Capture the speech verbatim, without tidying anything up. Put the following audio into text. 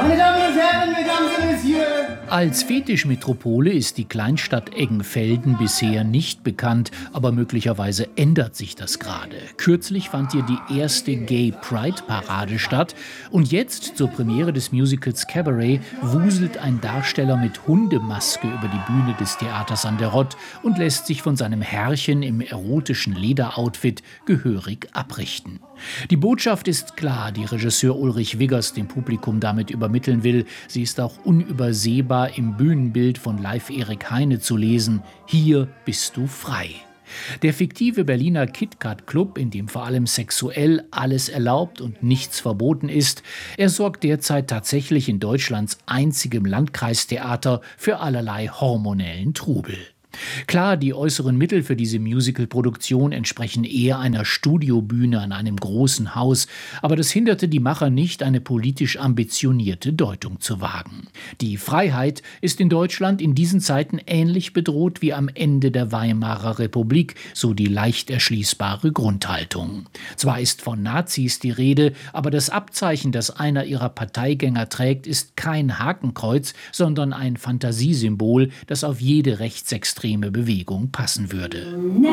Meine Damen und Herren, Mesdames et Messieurs! Als Fetischmetropole ist die Kleinstadt Eggenfelden bisher nicht bekannt, aber möglicherweise ändert sich das gerade. Kürzlich fand hier die erste Gay Pride Parade statt und jetzt zur Premiere des Musicals Cabaret wuselt ein Darsteller mit Hundemaske über die Bühne des Theaters an der Rott und lässt sich von seinem Herrchen im erotischen Lederoutfit gehörig abrichten. Die Botschaft ist klar, die Regisseur Ulrich Wiggers dem Publikum damit übermitteln will. Sie ist auch unübersehbar im Bühnenbild von Live Erik Heine zu lesen. Hier bist du frei. Der fiktive Berliner KitKat-Club, in dem vor allem sexuell alles erlaubt und nichts verboten ist, er sorgt derzeit tatsächlich in Deutschlands einzigem Landkreistheater für allerlei hormonellen Trubel. Klar, die äußeren Mittel für diese Musical-Produktion entsprechen eher einer Studiobühne an einem großen Haus, aber das hinderte die Macher nicht, eine politisch ambitionierte Deutung zu wagen. Die Freiheit ist in Deutschland in diesen Zeiten ähnlich bedroht wie am Ende der Weimarer Republik, so die leicht erschließbare Grundhaltung. Zwar ist von Nazis die Rede, aber das Abzeichen, das einer ihrer Parteigänger trägt, ist kein Hakenkreuz, sondern ein Fantasiesymbol, das auf jede rechtsextreme Bewegung passen würde.